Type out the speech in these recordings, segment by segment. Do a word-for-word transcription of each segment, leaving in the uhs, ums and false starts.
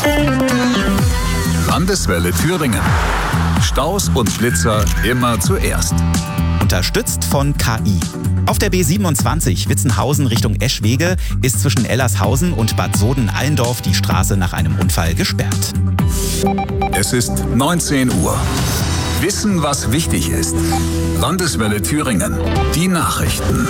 Landeswelle Thüringen. Staus und Blitzer immer zuerst. Unterstützt von K I. Auf der B siebenundzwanzig Witzenhausen Richtung Eschwege ist zwischen Ellershausen und Bad Soden-Allendorf die Straße nach einem Unfall gesperrt. Es ist neunzehn Uhr. Wissen, was wichtig ist. Landeswelle Thüringen. Die Nachrichten.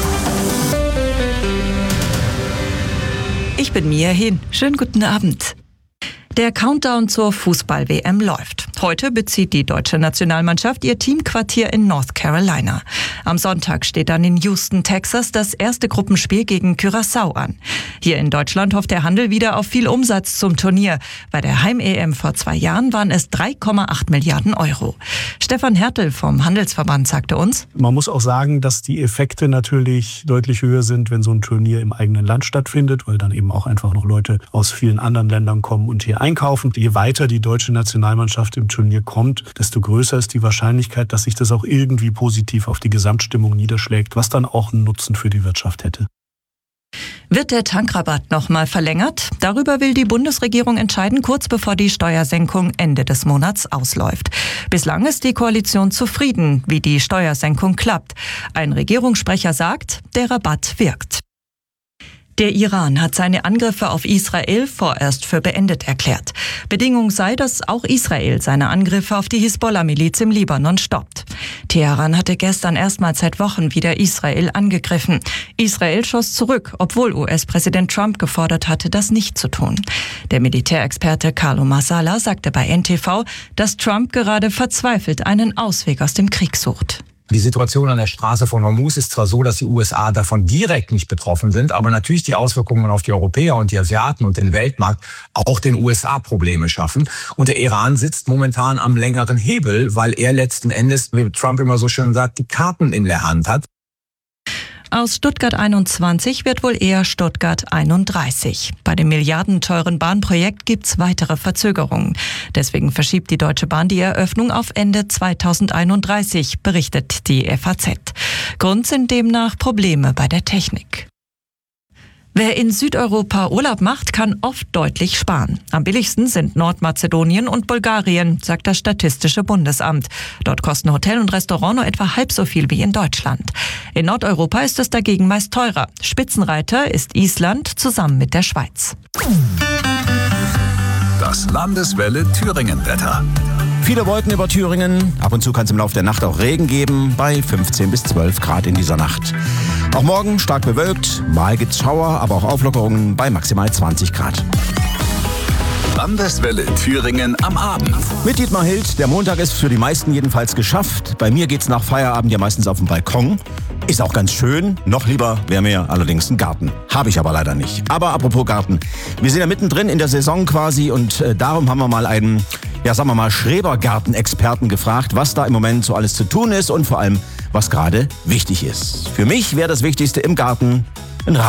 Ich bin Mia Hin. Schönen guten Abend. Der Countdown zur Fußball-W M läuft. Heute bezieht die deutsche Nationalmannschaft ihr Teamquartier in North Carolina. Am Sonntag steht dann in Houston, Texas, das erste Gruppenspiel gegen Curaçao an. Hier in Deutschland hofft der Handel wieder auf viel Umsatz zum Turnier. Bei der Heim-E M vor zwei Jahren waren es drei Komma acht Milliarden Euro. Stefan Hertel vom Handelsverband sagte uns: Man muss auch sagen, dass die Effekte natürlich deutlich höher sind, wenn so ein Turnier im eigenen Land stattfindet, weil dann eben auch einfach noch Leute aus vielen anderen Ländern kommen und hier einkaufen. Je weiter die deutsche Nationalmannschaft im Turnier kommt, desto größer ist die Wahrscheinlichkeit, dass sich das auch irgendwie positiv auf die Gesamtstimmung niederschlägt, was dann auch einen Nutzen für die Wirtschaft hätte. Wird der Tankrabatt nochmal verlängert? Darüber will die Bundesregierung entscheiden, kurz bevor die Steuersenkung Ende des Monats ausläuft. Bislang ist die Koalition zufrieden, wie die Steuersenkung klappt. Ein Regierungssprecher sagt, der Rabatt wirkt. Der Iran hat seine Angriffe auf Israel vorerst für beendet erklärt. Bedingung sei, dass auch Israel seine Angriffe auf die Hisbollah-Miliz im Libanon stoppt. Teheran hatte gestern erstmals seit Wochen wieder Israel angegriffen. Israel schoss zurück, obwohl U S-Präsident Trump gefordert hatte, das nicht zu tun. Der Militärexperte Carlo Marsala sagte bei N T V, dass Trump gerade verzweifelt einen Ausweg aus dem Krieg sucht. Die Situation an der Straße von Hormuz ist zwar so, dass die U S A davon direkt nicht betroffen sind, aber natürlich die Auswirkungen auf die Europäer und die Asiaten und den Weltmarkt auch den U S A Probleme schaffen. Und der Iran sitzt momentan am längeren Hebel, weil er letzten Endes, wie Trump immer so schön sagt, die Karten in der Hand hat. Aus Stuttgart einundzwanzig wird wohl eher Stuttgart einunddreißig. Bei dem milliardenteuren Bahnprojekt gibt's weitere Verzögerungen. Deswegen verschiebt die Deutsche Bahn die Eröffnung auf Ende zweitausendeinunddreißig, berichtet die F A Z. Grund sind demnach Probleme bei der Technik. Wer in Südeuropa Urlaub macht, kann oft deutlich sparen. Am billigsten sind Nordmazedonien und Bulgarien, sagt das Statistische Bundesamt. Dort kosten Hotel und Restaurant nur etwa halb so viel wie in Deutschland. In Nordeuropa ist es dagegen meist teurer. Spitzenreiter ist Island zusammen mit der Schweiz. Das Landeswelle Thüringen-Wetter. Viele Wolken über Thüringen. Ab und zu kann es im Laufe der Nacht auch Regen geben, bei fünfzehn bis zwölf Grad in dieser Nacht. Auch morgen stark bewölkt, mal gibt's Schauer, aber auch Auflockerungen bei maximal zwanzig Grad. Landeswelle Thüringen am Abend. Mit Dietmar Hild, der Montag ist für die meisten jedenfalls geschafft. Bei mir geht's nach Feierabend ja meistens auf den Balkon. Ist auch ganz schön. Noch lieber wäre mir allerdings ein Garten. Habe ich aber leider nicht. Aber apropos Garten. Wir sind ja mittendrin in der Saison quasi und äh, darum haben wir mal einen, ja sagen wir mal, Schrebergartenexperten gefragt, was da im Moment so alles zu tun ist und vor allem, was gerade wichtig ist. Für mich wäre das Wichtigste im Garten